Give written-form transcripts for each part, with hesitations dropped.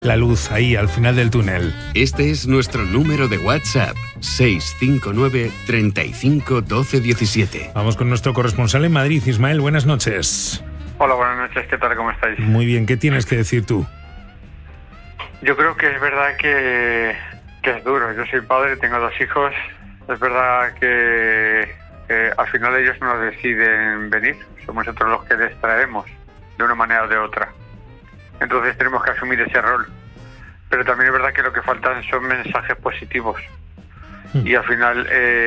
La luz ahí al final del túnel. Este es nuestro número de WhatsApp, 659 35 12 17. Vamos con nuestro corresponsal en Madrid, Ismael, buenas noches. Hola, buenas noches, ¿qué tal? ¿Cómo estáis? Muy bien, ¿qué tienes que decir tú? Yo creo que es verdad que es duro. Yo soy padre, tengo 2 hijos. Es verdad que al final ellos no deciden venir. Somos nosotros los que les traemos, de una manera o de otra. Entonces tenemos que asumir ese rol. Pero también es verdad que lo que faltan son mensajes positivos. Y al final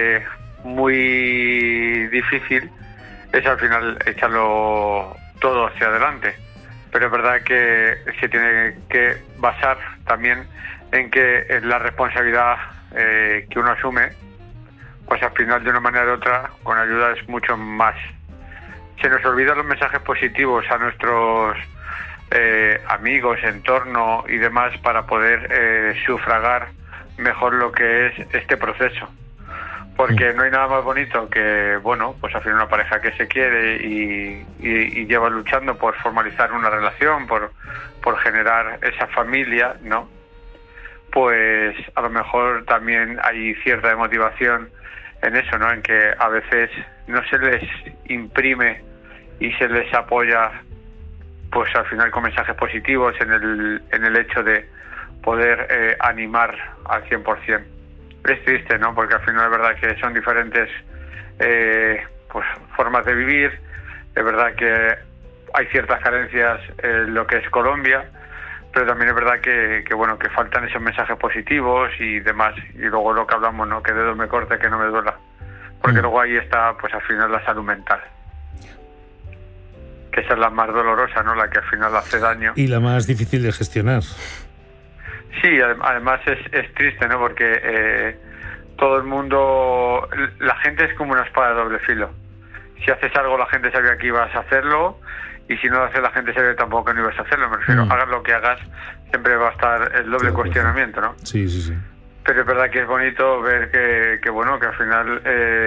muy difícil es al final echarlo todo hacia adelante. Pero es verdad que se tiene que basar también en que la responsabilidad que uno asume, pues al final de una manera u otra, con ayuda es mucho más. Se nos olvidan los mensajes positivos a nuestros amigos, entorno y demás para poder sufragar mejor lo que es este proceso. Porque no hay nada más bonito que, bueno, pues al final una pareja que se quiere y lleva luchando por formalizar una relación, por generar esa familia, ¿no? Pues a lo mejor también hay cierta motivación en eso, ¿no? En que a veces no se les imprime y se les apoya, pues al final con mensajes positivos en el hecho de poder animar al 100%. Es triste, ¿no? Porque al final es verdad que son diferentes pues formas de vivir. Es verdad que hay ciertas carencias en lo que es Colombia, pero también es verdad que bueno, que faltan esos mensajes positivos y demás. Y luego lo que hablamos, ¿no? Que dedo me corte, que no me duela. Porque luego ahí está, pues al final la salud mental. Que esa es la más dolorosa, ¿no? La que al final hace daño. Y la más difícil de gestionar. Sí, además es triste, ¿no? Porque todo el mundo, la gente es como una espada de doble filo. Si haces algo, la gente sabía que ibas a hacerlo, y si no lo haces, la gente sabía tampoco que no ibas a hacerlo. Me refiero, hagas lo que hagas, siempre va a estar el doble cuestionamiento, ¿no? Sí, sí, sí. Pero es verdad que es bonito ver que bueno, que al final,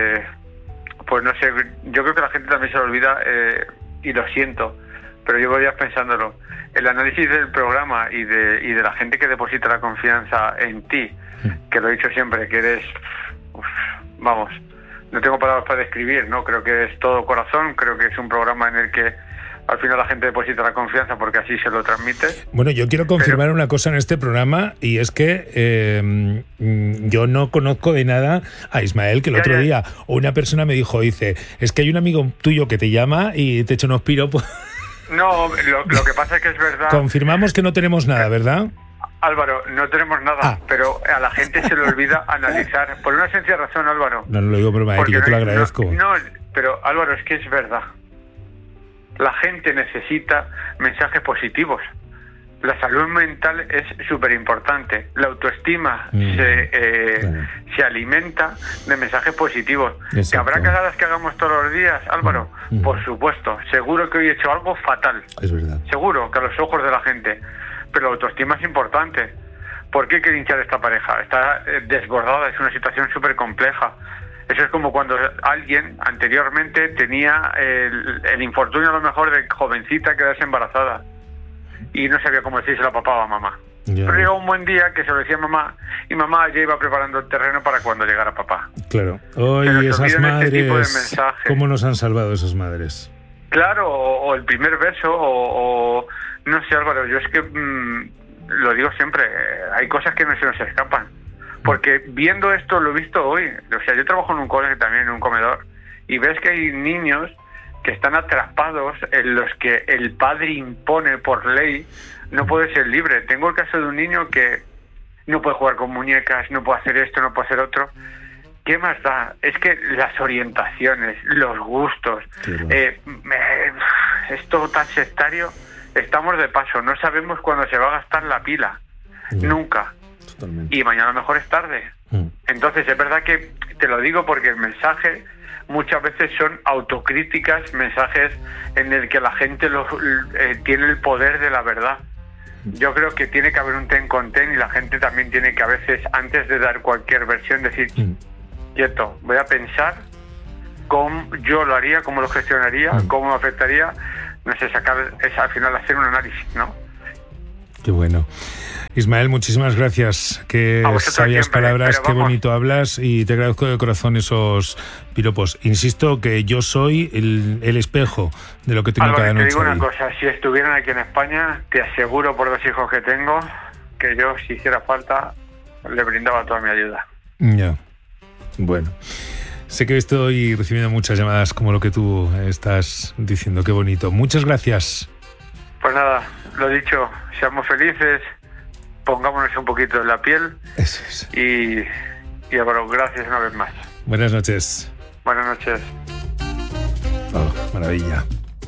pues no sé, yo creo que la gente también se lo olvida, y lo siento, pero llevo días pensándolo. El análisis del programa y de la gente que deposita la confianza en ti, que lo he dicho siempre, que eres, vamos, no tengo palabras para describir, ¿no? Creo que es todo corazón, creo que es un programa en el que al final la gente deposita la confianza porque así se lo transmite. Bueno, yo quiero confirmar una cosa en este programa, y es que yo no conozco de nada a Ismael, que el otro día una persona me dijo, dice, es que hay un amigo tuyo que te llama y te echa unos piropos. No, lo que pasa es que es verdad. Confirmamos que no tenemos nada, ¿verdad? Álvaro, no tenemos nada, pero a la gente se le olvida analizar. Por una sencilla razón, Álvaro. No lo digo, pero yo te lo agradezco. No, pero Álvaro, es que es verdad. La gente necesita mensajes positivos. La salud mental es súper importante. La autoestima se alimenta de mensajes positivos. Exacto. ¿Que habrá cagadas que hagamos todos los días, Álvaro? Por supuesto. Seguro que hoy he hecho algo fatal. Es verdad. Seguro que a los ojos de la gente. Pero la autoestima es importante. ¿Por qué quiere hinchar esta pareja? Está desbordada, es una situación súper compleja. Eso es como cuando alguien anteriormente tenía el infortunio a lo mejor de jovencita quedarse embarazada y no sabía cómo decírselo a papá o a mamá. Pero llegó un buen día que se lo decía a mamá, y mamá ya iba preparando el terreno para cuando llegara papá. Claro. Hoy esas madres, este tipo de mensajes. ¿Cómo nos han salvado esas madres? Claro, o el primer beso, o no sé, Álvaro, yo es que lo digo siempre, hay cosas que no se nos escapan. Porque viendo esto, lo he visto hoy. O sea, yo trabajo en un colegio también, en un comedor, y ves que hay niños que están atrapados en los que el padre impone por ley, no puede ser libre. Tengo el caso de un niño que no puede jugar con muñecas, no puede hacer esto, no puede hacer otro. ¿Qué más da? Es que las orientaciones, los gustos, es todo tan sectario. Estamos de paso, no sabemos cuándo se va a gastar la pila. Nunca. Totalmente. Y mañana a lo mejor es tarde. Entonces es verdad que te lo digo porque el mensaje muchas veces son autocríticas, mensajes en el que la gente tiene el poder de la verdad. Yo creo que tiene que haber un ten con ten, y la gente también tiene que a veces, antes de dar cualquier versión, decir, quieto, voy a pensar cómo yo lo haría, cómo lo gestionaría, cómo me afectaría, no sé, sacar, es al final hacer un análisis, ¿no? Qué bueno. Ismael, muchísimas gracias. Qué sabias palabras, qué bonito hablas y te agradezco de corazón esos piropos. Insisto que yo soy el espejo de lo que tengo cada noche. Te digo una cosa, si estuvieran aquí en España, te aseguro por 2 hijos que tengo, que yo, si hiciera falta, le brindaba toda mi ayuda. Ya, bueno. Sé que estoy recibiendo muchas llamadas como lo que tú estás diciendo, qué bonito. Muchas gracias. Pues nada, lo dicho, seamos felices, pongámonos un poquito en la piel. Eso es. Y bueno, gracias una vez más. Buenas noches. Buenas noches. Oh, maravilla.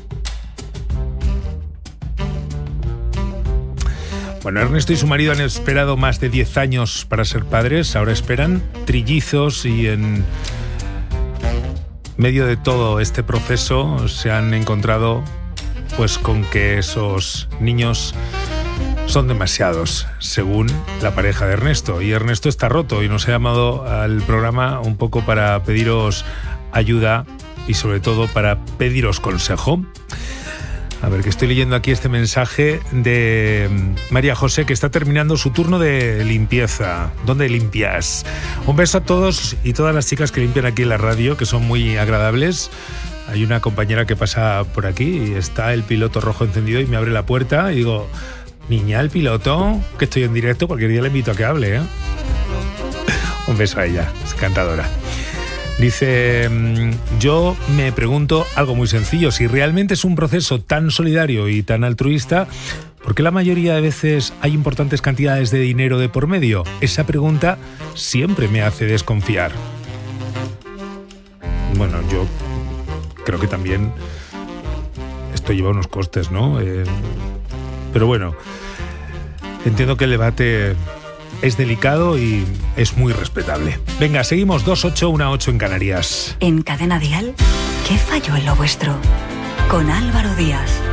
Bueno, Ernesto y su marido han esperado más de 10 años para ser padres. Ahora esperan trillizos y en medio de todo este proceso se han encontrado pues con que esos niños son demasiados, según la pareja de Ernesto. Y Ernesto está roto y nos ha llamado al programa un poco para pediros ayuda y sobre todo para pediros consejo. A ver, que estoy leyendo aquí este mensaje de María José, que está terminando su turno de limpieza. ¿Dónde limpias? Un beso a todos y todas las chicas que limpian aquí en la radio, que son muy agradables. Hay una compañera que pasa por aquí y está el piloto rojo encendido y me abre la puerta y digo, niña, el piloto, que estoy en directo, cualquier día le invito a que hable, ¿eh? Un beso a ella, es encantadora. Dice, yo me pregunto algo muy sencillo, si realmente es un proceso tan solidario y tan altruista, ¿por qué la mayoría de veces hay importantes cantidades de dinero de por medio? Esa pregunta siempre me hace desconfiar. Bueno, yo creo que también esto lleva unos costes, ¿no? Pero bueno, entiendo que el debate es delicado y es muy respetable. Venga, seguimos 2-8-1-8 en Canarias. En Cadena Dial, ¿qué falló en lo vuestro? Con Álvaro Díaz.